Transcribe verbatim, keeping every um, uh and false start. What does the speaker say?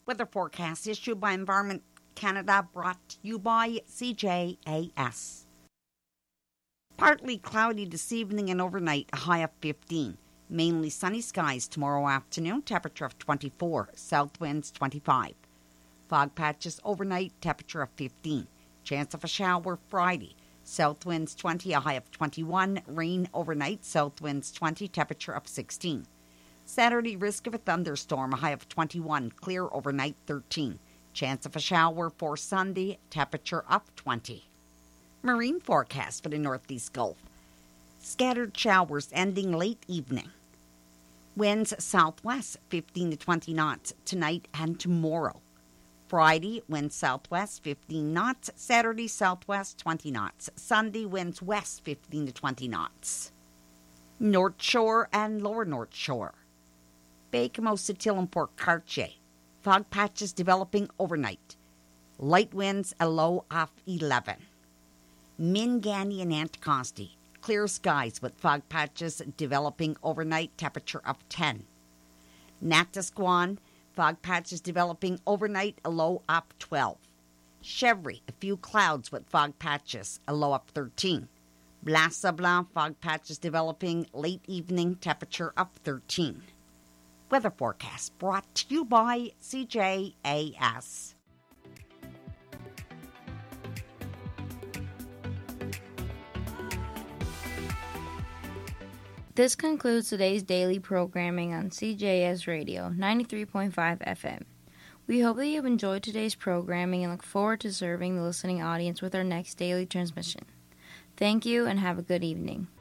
Weather forecast issued by Environment Canada, brought to you by C J A S. Partly cloudy this evening and overnight, a high of fifteen. Mainly sunny skies tomorrow afternoon, temperature of twenty-four, south winds twenty-five. Fog patches overnight, temperature of fifteen. Chance of a shower Friday, south winds twenty, a high of twenty-one. Rain overnight, south winds twenty, temperature of sixteen. Saturday, risk of a thunderstorm, a high of twenty-one, clear overnight thirteen. Chance of a shower for Sunday, temperature of twenty. Marine forecast for the Northeast Gulf. Scattered showers ending late evening. Winds southwest fifteen to twenty knots tonight and tomorrow. Friday, winds southwest fifteen knots. Saturday, southwest twenty knots. Sunday, winds west fifteen to twenty knots. North Shore and Lower North Shore. Bay Comosatil and Port Cartier. Fog patches developing overnight. Light winds, a low of eleven. Minganny and Anticosti. Clear skies with fog patches developing overnight, temperature of ten. Natasquan, fog patches developing overnight, a low of twelve. Chevry, a few clouds with fog patches, a low of thirteen. Blas-Sablon, fog patches developing late evening, temperature of thirteen. Weather forecast brought to you by C J A S. This concludes today's daily programming on C J S Radio, ninety-three point five F M. We hope that you have enjoyed today's programming and look forward to serving the listening audience with our next daily transmission. Thank you and have a good evening.